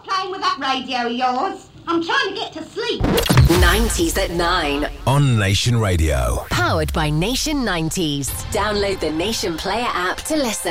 stop playing with that radio of yours. I'm trying to get to sleep. 90s at 9. On Nation Radio. Powered by Nation 90s. Download the Nation Player app to listen.